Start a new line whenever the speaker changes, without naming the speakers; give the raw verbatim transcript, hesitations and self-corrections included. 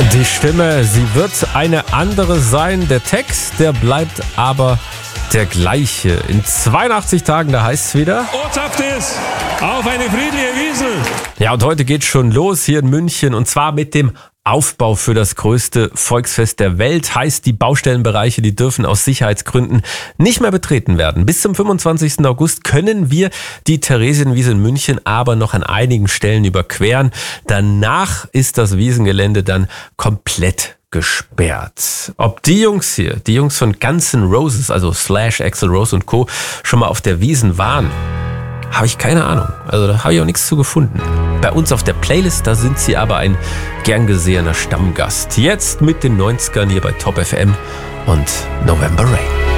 Die Stimme, sie wird eine andere sein. Der Text, der bleibt aber der gleiche. In zweiundachtzig Tagen, da heißt es wieder:
Ortschaft ist auf eine friedliche Wiesel.
Ja, und heute geht's schon los hier in München, und zwar mit dem Aufbau für das größte Volksfest der Welt. Heißt, die Baustellenbereiche, die dürfen aus Sicherheitsgründen nicht mehr betreten werden. Bis zum fünfundzwanzigsten August können wir die Theresienwiese in München aber noch an einigen Stellen überqueren. Danach ist das Wiesengelände dann komplett gesperrt. Ob die Jungs hier, die Jungs von Guns N' Roses, also Slash, Axl Rose und Co., schon mal auf der Wiesn waren, habe ich keine Ahnung. Also da habe ich auch nichts zu gefunden. Bei uns auf der Playlist, da sind sie aber ein gern gesehener Stammgast. Jetzt mit den neunzigern hier bei Top F M und November Rain.